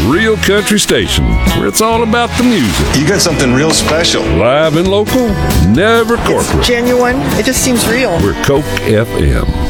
real country station where it's all about the music. You got something real special. Live and local, never corporate. It's genuine. It just seems real. We're Coke FM.